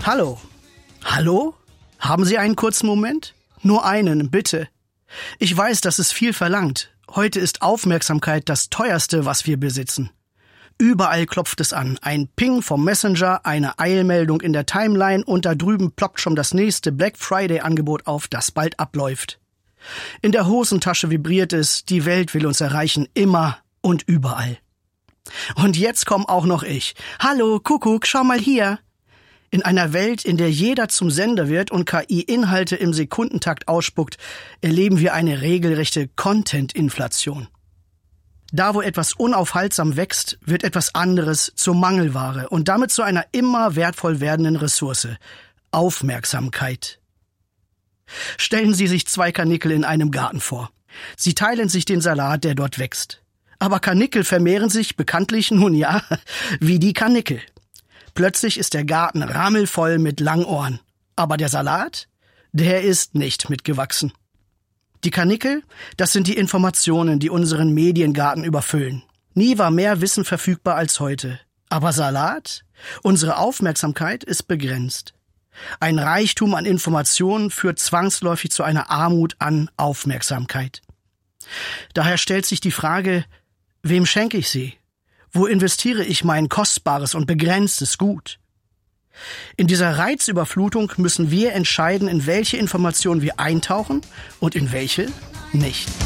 Hallo? Hallo? Haben Sie einen kurzen Moment? Nur einen, bitte. Ich weiß, das ist viel verlangt. Heute ist Aufmerksamkeit das teuerste, was wir besitzen. Überall klopft es an. Ein Ping vom Messenger, eine Eilmeldung in der Timeline und da drüben ploppt schon das nächste Black Friday-Angebot auf, das bald abläuft. In der Hosentasche vibriert es, die Welt will uns erreichen, immer und überall. Und jetzt komm auch noch ich. Hallo, Kuckuck, schau mal hier. In einer Welt, in der jeder zum Sender wird und KI Inhalte im Sekundentakt ausspuckt, erleben wir eine regelrechte Content-Inflation. Da, wo etwas unaufhaltsam wächst, wird etwas anderes zur Mangelware und damit zu einer immer wertvoll werdenden Ressource: Aufmerksamkeit. Stellen Sie sich 2 Karnickel in einem Garten vor. Sie teilen sich den Salat, der dort wächst. Aber Karnickel vermehren sich bekanntlich, nun ja, wie die Karnickel. Plötzlich ist der Garten rammelvoll mit Langohren. Aber der Salat, der ist nicht mitgewachsen. Die Karnickel, das sind die Informationen, die unseren Mediengarten überfüllen. Nie war mehr Wissen verfügbar als heute. Aber Salat? Unsere Aufmerksamkeit ist begrenzt. Ein Reichtum an Informationen führt zwangsläufig zu einer Armut an Aufmerksamkeit. Daher stellt sich die Frage, wem schenke ich sie? Wo investiere ich mein kostbares und begrenztes Gut? In dieser Reizüberflutung müssen wir entscheiden, in welche Informationen wir eintauchen und in welche nicht.